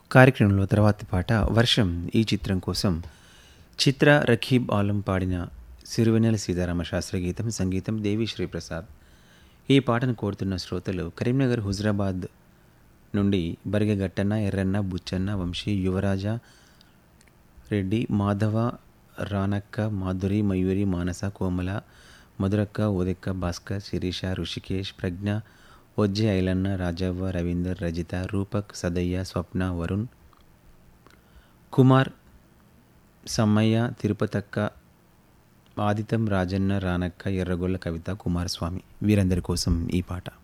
కార్యక్రమంలో తర్వాతి పాట 'వర్షం' ఈ చిత్రం కోసం చిత్ర, రకీబ్ ఆలం పాడిన సిరివెన్నెల సీతారామ శాస్త్రి గీతం, సంగీతం దేవి శ్రీప్రసాద్. ఈ పాటను కోరుతున్న శ్రోతలు కరీంనగర్, హుజరాబాద్ నుండి బరిగె గట్టన్న, ఎర్రన్న, బుచ్చన్న, వంశీ, యువరాజ రెడ్డి, మాధవ, రానక్క, మాధురి, మయూరి, మానస, కోమల, మధురక్క, ఉదక్క, భాస్కర్, శిరీష, ఋషికేష్, ప్రజ్ఞ, ఒజ్జె, ఐలన్న, రాజవ్వ, రవీందర్, రజిత, రూపక్, సదయ్య, స్వప్న, వరుణ్ కుమార్, సమ్మయ్య, తిరుపతక్క, ఆదితం, రాజన్న, రానక్క, ఎర్రగొల్ల కవిత, కుమారస్వామి వీరందరి కోసం ఈ పాట.